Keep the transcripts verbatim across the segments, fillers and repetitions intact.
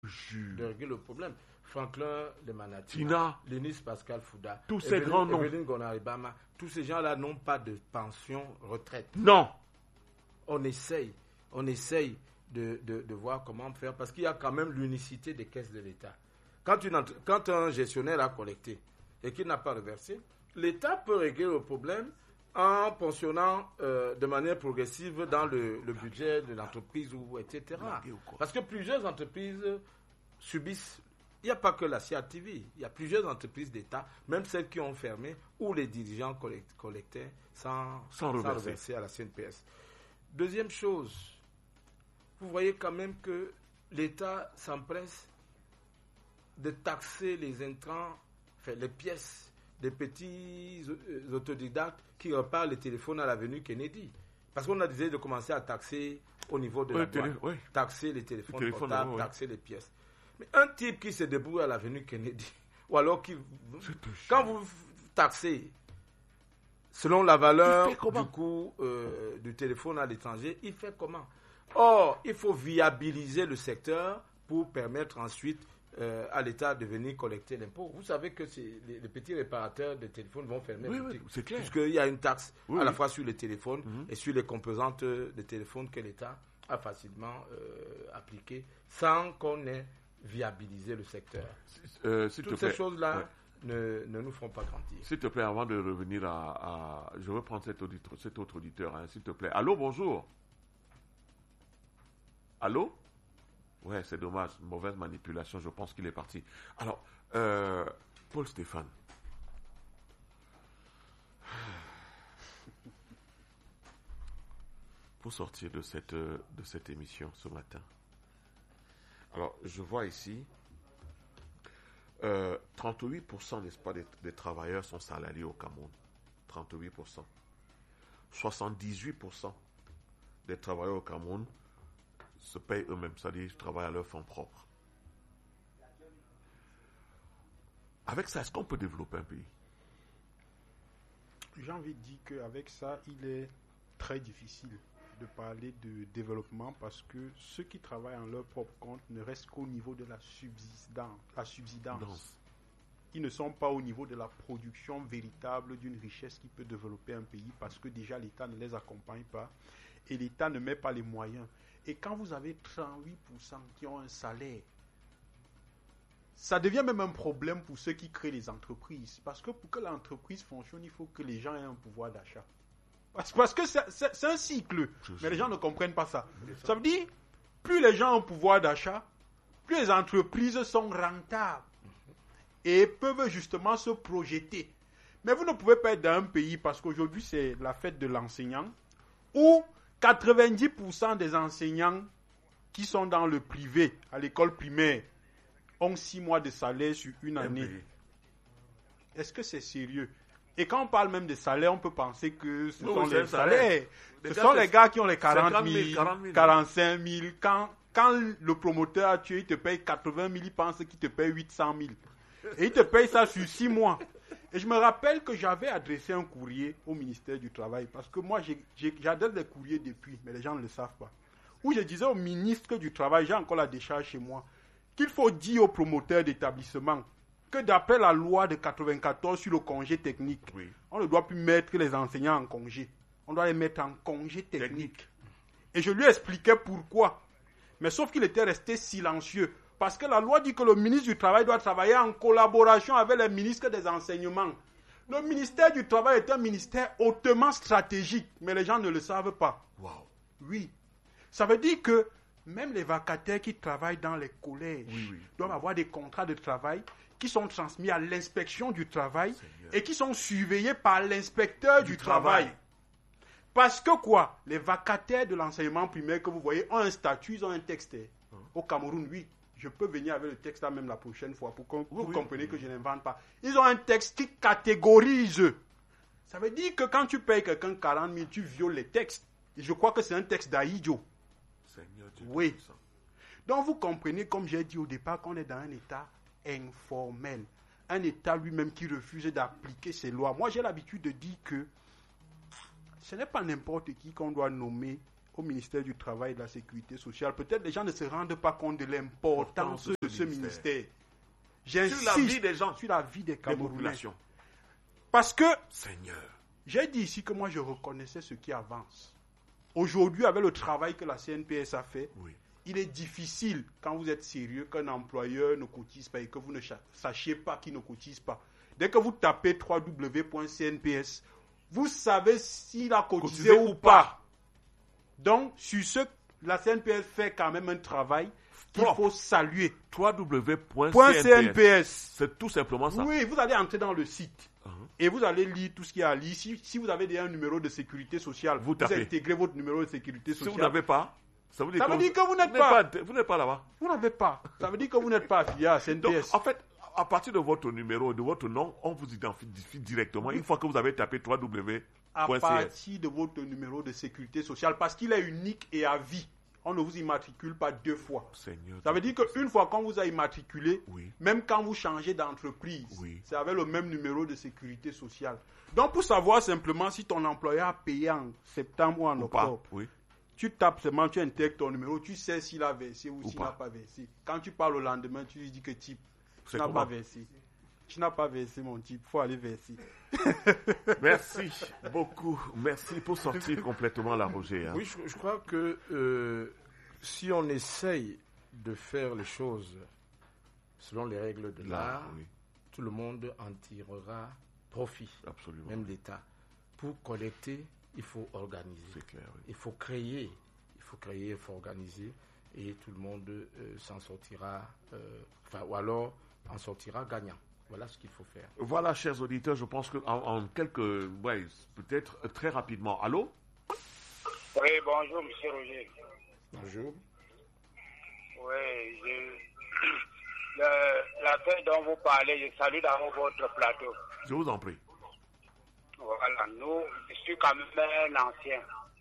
Jure. de régler le problème. Franklin de Manatina, Tina. Lénis Pascal Fouda, Tous ces Evelyn, grands noms. Evelyn Gonaribama, tous ces gens-là n'ont pas de pension retraite. Non. On essaye, on essaye de, de, de voir comment faire, parce qu'il y a quand même l'unicité des caisses de l'État. Quand, une, quand un gestionnaire a collecté et qu'il n'a pas reversé, l'État peut régler le problème en pensionnant euh, de manière progressive dans le, le budget de l'entreprise, ou et cetera. Parce que plusieurs entreprises subissent, il n'y a pas que la C I A T V, il y a plusieurs entreprises d'État, même celles qui ont fermé, où les dirigeants collect, collectaient sans, sans, sans reverser. reverser à la C N P S. Deuxième chose, vous voyez quand même que l'État s'empresse de taxer les intrants, enfin les pièces des petits autodidactes qui repartent les téléphones à l'avenue Kennedy. Parce qu'on a décidé de commencer à taxer au niveau de oui, la douane, télé, oui. taxer les téléphones, les téléphones portables, oui. taxer les pièces. Mais un type qui se débrouille à l'avenue Kennedy, ou alors qui... Quand vous taxez, selon la valeur du coût euh, du téléphone à l'étranger, il fait comment? Or, il faut viabiliser le secteur pour permettre ensuite euh, à l'État de venir collecter l'impôt. Vous savez que c'est, les, les petits réparateurs de téléphones vont fermer oui, boutique, oui, c'est clair. puisqu'il y a une taxe oui, à la oui. fois sur les téléphones mm-hmm. et sur les composantes de téléphones que l'État a facilement euh, appliquées sans qu'on ait viabilisé le secteur. Euh, Toutes ces choses-là ouais. ne, ne nous feront pas grandir. S'il te plaît, avant de revenir à... à je veux prendre cet, auditeur, cet autre auditeur, hein, s'il te plaît. Allô, bonjour. Allô? Ouais, c'est dommage. Mauvaise manipulation, je pense qu'il est parti. Alors, euh, Paul Stéphane. Pour sortir de cette, de cette émission ce matin. Alors, je vois ici, euh, trente-huit pour cent n'est-ce pas, des, des travailleurs sont salariés au Cameroun. trente-huit pour cent. soixante-dix-huit pour cent des travailleurs au Cameroun se payent eux-mêmes, c'est-à-dire qu'ils travaillent à leur fonds propres. Avec ça, est-ce qu'on peut développer un pays? J'ai envie de dire qu'avec ça, il est très difficile de parler de développement parce que ceux qui travaillent en leur propre compte ne restent qu'au niveau de la subsistance. La subsidence. Danse. Ils ne sont pas au niveau de la production véritable d'une richesse qui peut développer un pays parce que déjà l'État ne les accompagne pas et l'État ne met pas les moyens. Et quand vous avez trente-huit pour cent qui ont un salaire, ça devient même un problème pour ceux qui créent les entreprises. Parce que pour que l'entreprise fonctionne, il faut que les gens aient un pouvoir d'achat. Parce, parce que c'est, c'est, c'est un cycle. Mais les gens ne comprennent pas ça. Ça veut dire, plus les gens ont un pouvoir d'achat, plus les entreprises sont rentables. Et peuvent justement se projeter. Mais vous ne pouvez pas être dans un pays, parce qu'aujourd'hui c'est la fête de l'enseignant, où quatre-vingt-dix pour cent des enseignants qui sont dans le privé, à l'école primaire, ont six mois de salaire sur une année. Est-ce que c'est sérieux? Et quand on parle même de salaire, on peut penser que ce oui, sont les salaires. salaire. Ce sont les gars qui ont les quarante mille, quarante mille quarante-cinq mille. Quand, quand le promoteur a tué, il te paye quatre-vingt mille, il pense qu'il te paye huit cent mille. Et il te paye ça sur six mois. Et je me rappelle que j'avais adressé un courrier au ministère du Travail, parce que moi, j'ai, j'ai, j'adresse des courriers depuis, mais les gens ne le savent pas. Où je disais au ministre du Travail, j'ai encore la décharge chez moi, qu'il faut dire aux promoteurs d'établissement que d'après la loi de quatre-vingt-quatorze sur le congé technique, oui. on ne doit plus mettre les enseignants en congé. On doit les mettre en congé technique. technique. Et je lui expliquais pourquoi. Mais sauf qu'il était resté silencieux. Parce que la loi dit que le ministre du Travail doit travailler en collaboration avec les ministres des Enseignements. Le ministère du Travail est un ministère hautement stratégique, mais les gens ne le savent pas. Wow. Oui. Ça veut dire que même les vacataires qui travaillent dans les collèges oui, oui, doivent oui. avoir des contrats de travail qui sont transmis à l'inspection du travail Seigneur. Et qui sont surveillés par l'inspecteur du, du travail. travail. Parce que quoi? Les vacataires de l'enseignement primaire que vous voyez ont un statut, ils ont un texte. Hum. Au Cameroun, oui. Je peux venir avec le texte là même la prochaine fois pour que vous oui, compreniez oui. que je n'invente pas. Ils ont un texte qui catégorise. Ça veut dire que quand tu payes quelqu'un quarante mille, tu violes les textes. Et je crois que c'est un texte d'Aïdjo. Seigneur Dieu. Oui. Donc vous comprenez, comme j'ai dit au départ, qu'on est dans un état informel. Un état lui-même qui refuse d'appliquer ses lois. Moi, j'ai l'habitude de dire que ce n'est pas n'importe qui qu'on doit nommer au ministère du Travail et de la Sécurité sociale, peut-être les gens ne se rendent pas compte de l'importance de ce ministère. J'insiste sur la vie des gens, sur la vie des Camerounais. Des Parce que, Seigneur, j'ai dit ici que moi je reconnaissais ce qui avance. Aujourd'hui, avec le travail que la C N P S a fait, oui. il est difficile, quand vous êtes sérieux, qu'un employeur ne cotise pas et que vous ne sachiez pas qu'il ne cotise pas. Dès que vous tapez w w w point c n p s, vous savez s'il a cotisé, cotisé ou pas. pas. Donc, sur ce, la C N P S fait quand même un travail qu'il Propre. faut saluer. w w w point c n p s. C'est tout simplement ça. Oui, vous allez entrer dans le site. Uh-huh. Et vous allez lire tout ce qu'il y a à lire. Si, si vous avez déjà un numéro de sécurité sociale, vous, vous intégrez votre numéro de sécurité sociale. Si vous n'avez pas, ça veut dire, ça que, veut vous, dire que vous n'êtes pas. pas. Vous n'êtes pas là-bas. Vous n'avez pas. Ça veut dire que vous n'êtes pas affilié à la C N P S. Donc, en fait, à partir de votre numéro, de votre nom, on vous identifie directement. Une fois que vous avez tapé w w w point c n p s. À partir de votre numéro de sécurité sociale, parce qu'il est unique et à vie. On ne vous immatricule pas deux fois. Seigneur, ça veut dire qu'une fois qu'on vous a immatriculé, oui. même quand vous changez d'entreprise, oui. c'est avec le même numéro de sécurité sociale. Donc, pour savoir simplement si ton employeur a payé en septembre ou en ou octobre, oui. tu tapes seulement, tu intègres ton numéro, tu sais s'il a versé ou, ou s'il n'a pas versé. Quand tu parles au lendemain, tu lui dis que type, tu n'as pas versé. Tu n'as pas versé, mon type, il faut aller verser. Merci beaucoup. Merci pour sortir complètement la Roger. Hein. Oui, je, je crois que euh, si on essaye de faire les choses selon les règles de Là, l'art, oui. tout le monde en tirera profit. Absolument. Même l'État. Pour collecter, il faut organiser. C'est clair, oui. Il faut créer. Il faut créer, il faut organiser. Et tout le monde euh, s'en sortira, euh, enfin, ou alors en sortira gagnant. Voilà ce qu'il faut faire. Voilà, chers auditeurs, je pense qu'en en quelques, ouais, peut-être très rapidement. Allô? Oui, bonjour, monsieur Roger. Bonjour. Oui, je, le, la fête dont vous parlez, je salue dans votre plateau. Je vous en prie. Voilà, nous, je suis quand même un ancien.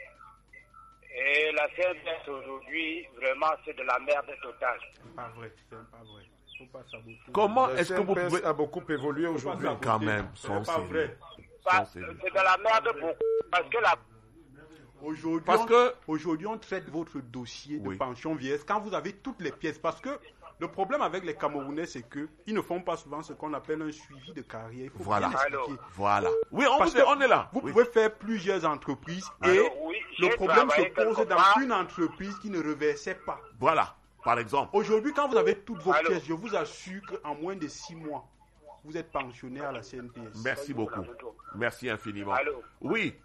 Et la C N P S aujourd'hui, vraiment, c'est de la merde totale. C'est pas vrai, c'est pas vrai. Comment est-ce que vous pouvez... pouvez... a beaucoup évolué aujourd'hui. Quand même, c'est pas vrai. C'est de la merde beaucoup. Parce que la... Aujourd'hui, parce on, que... aujourd'hui, on traite votre dossier de oui. pension vieillesse quand vous avez toutes les pièces. Parce que le problème avec les Camerounais, c'est qu'ils ne font pas souvent ce qu'on appelle un suivi de carrière. Il faut voilà. bien expliquer. Voilà. Oui, on, parce vous, on est là. Vous oui. pouvez faire plusieurs entreprises Alors, et oui, le problème se pose dans part. une entreprise qui ne reversait pas. Voilà. Par exemple. Aujourd'hui, quand vous avez toutes vos Allô. pièces, je vous assure qu'en moins de six mois, vous êtes pensionnaire à la C N P S. Merci beaucoup. Merci infiniment. Allô. Oui.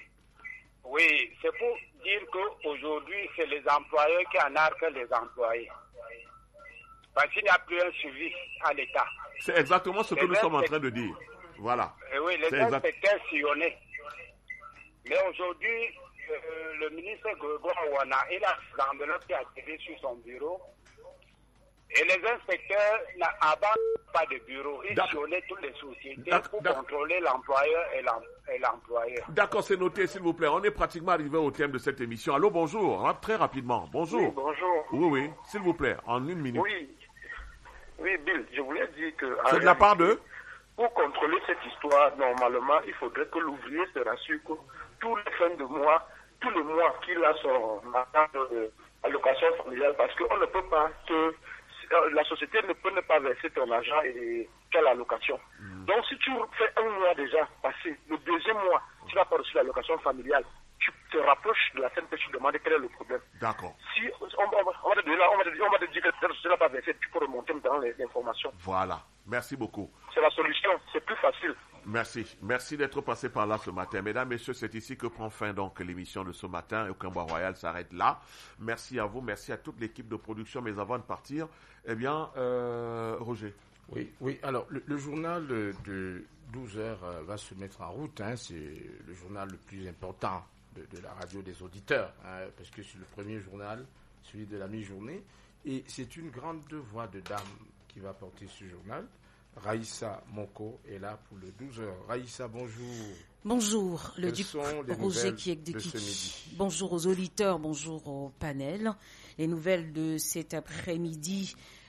Oui, c'est pour dire qu'aujourd'hui, c'est les employeurs qui en arquent les employés. Parce qu'il n'y a plus un suivi à l'État. C'est exactement ce que les nous sommes en train de dire. Voilà. Et oui, les c'est inspecteurs exact... sillonnaient. Mais aujourd'hui, Euh, le ministre Grégoire Ouana, il a l'enveloppe qui a atterri sur son bureau. Et les inspecteurs n'abandonnent pas de bureau. Ils sillonnaient toutes les sociétés pour contrôler l'employeur et l'employeur. D'accord, c'est noté, s'il vous plaît. On est pratiquement arrivé au thème de cette émission. Allô, bonjour. Très rapidement. Bonjour. Oui, bonjour. Oui, oui. S'il vous plaît, en une minute. Oui. Oui, Bill, je voulais dire que... C'est de la part de... Pour contrôler cette histoire, normalement, il faudrait que l'ouvrier se rassure que tous les fins de mois, tous les mois qu'il a son allocation familiale, parce qu'on ne peut pas que la société ne peut ne pas verser ton argent et quelle allocation. Mmh. Donc si tu fais un mois déjà passé, le deuxième mois, tu n'as pas reçu l'allocation familiale, tu te rapproches de la scène que tu demandes quel est le problème. D'accord. Si on, on, on va te dire, on va te dire, on va te dire que la société n'a pas versé, tu peux remonter dans les informations. Voilà. Merci beaucoup. C'est la solution, c'est plus facile. Merci. Merci d'être passé par là ce matin. Mesdames, Messieurs, c'est ici que prend fin donc l'émission de ce matin. Et au Cambois Royal s'arrête là. Merci à vous, merci à toute l'équipe de production. Mais avant de partir, eh bien, euh, Roger. Oui, oui. Alors, le, le journal de, de douze heures euh, va se mettre en route. Hein. C'est le journal le plus important de, de la radio des auditeurs. Hein, parce que c'est le premier journal, celui de la mi-journée. Et c'est une grande voix de dame qui va porter ce journal. Raïssa Moko est là pour le douze heures. Raïssa, bonjour. Bonjour, le duc Roger Kiekdekiti. Bonjour aux auditeurs, bonjour au panel. Les nouvelles de cet après-midi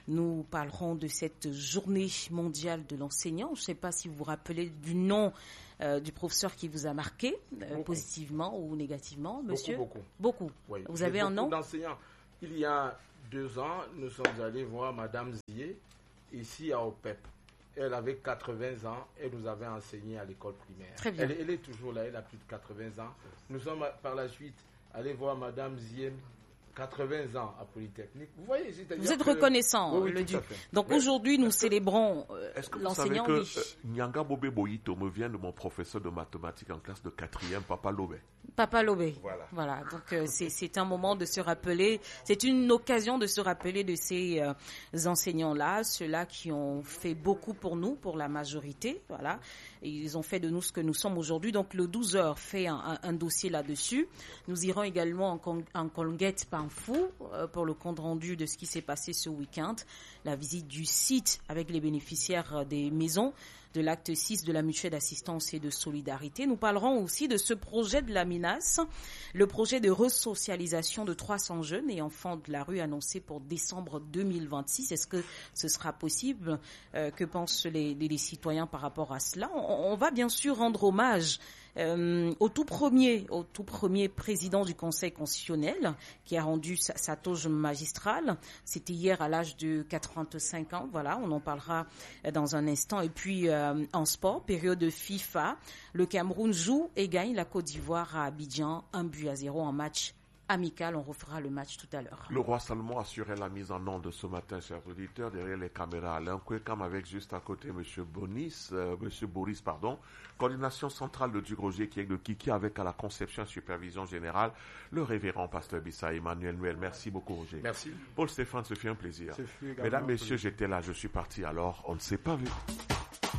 Nous parlerons de cette journée mondiale de l'enseignant. Je ne sais pas si vous vous rappelez du nom euh, du professeur qui vous a marqué, euh, positivement ou négativement, monsieur. Beaucoup, beaucoup. Beaucoup. Oui. Vous avez un nom? D'enseignants. Il y a deux ans, nous sommes allés voir Madame Zié, ici à O P E P. Elle avait quatre-vingts ans, elle nous avait enseigné à l'école primaire. Très bien. Elle, elle est toujours là, elle a plus de quatre-vingts ans. Nous sommes par la suite allés voir Madame Zié, quatre-vingts ans à Polytechnique. Vous voyez, vous êtes reconnaissant, oui, oui, le Duc. Donc oui. Aujourd'hui, nous célébrons euh, Est-ce que vous l'enseignant. savez que euh, Nyanga Bobé Boyito me vient de mon professeur de mathématiques en classe de quatrième, Papa Lobé. Papa Lobé. Voilà. Voilà. Donc euh, c'est, c'est un moment de se rappeler, c'est une occasion de se rappeler de ces euh, enseignants-là, ceux-là qui ont fait beaucoup pour nous, pour la majorité. Voilà. Et ils ont fait de nous ce que nous sommes aujourd'hui. Donc le douze heures fait un, un, un dossier là-dessus. Nous irons également en, Cong- en Colguette Panfou euh, pour le compte rendu de ce qui s'est passé ce week-end. La visite du site avec les bénéficiaires des maisons de l'acte six de la mutuelle d'assistance et de solidarité. Nous parlerons aussi de ce projet de la MINAS, le projet de resocialisation de trois cents jeunes et enfants de la rue annoncé pour décembre deux mille vingt-six. Est-ce que ce sera possible? euh, Que pensent les, les, les citoyens par rapport à cela? on, on va bien sûr rendre hommage Euh, au tout premier, au tout premier président du Conseil constitutionnel qui a rendu sa, sa toge magistrale. C'était hier à l'âge de quatre-vingt-cinq ans. Voilà, on en parlera dans un instant. Et puis euh, en sport, période de FIFA, le Cameroun joue et gagne la Côte d'Ivoire à Abidjan, un but à zéro en match amical. On refera le match tout à l'heure. Le roi Salomon assurait la mise en onde de ce matin, chers auditeurs, derrière les caméras. Alain Kwekam avec juste à côté M. Bonis, euh, M. Boris, pardon. Coordination centrale de Duc Roger qui est de Kiki avec à la conception et supervision générale le révérend pasteur Bissa Emmanuel Nuel. Merci beaucoup, Roger. Merci. Paul Stéphane, ce fut un plaisir. Ce fut Mesdames, messieurs, j'étais là, je suis parti, alors on ne s'est pas vu.